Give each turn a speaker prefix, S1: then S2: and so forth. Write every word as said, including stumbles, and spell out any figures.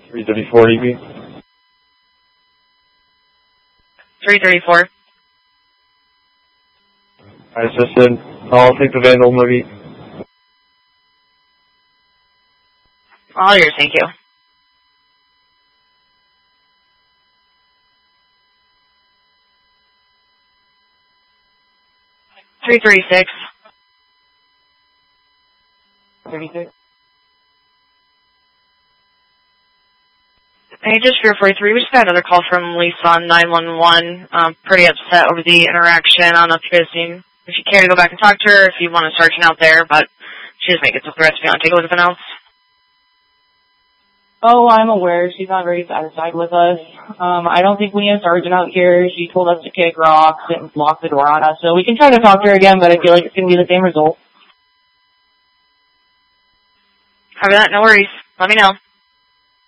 S1: three thirty-four, you mean?
S2: three thirty-four.
S1: Alright, assistant. I'll take the Vandal movie.
S2: All yours, thank you. three thirty-six.
S1: thirty-six?
S2: Hey, just Fear forty-three, we just got another call from Lisa on nine one one. Um, pretty upset over the interaction. I don't know if you guys seen, if you care to go back and talk to her, if you want to start out there, but she just making some threats. If you want to take a look at anything else.
S3: Oh, I'm aware. She's not very satisfied with us. Um, I don't think we need a sergeant out here. She told us to kick rocks and lock the door on us. So we can try to talk to her again, but I feel like it's going to be the same result.
S2: Copy that, no worries. Let me know.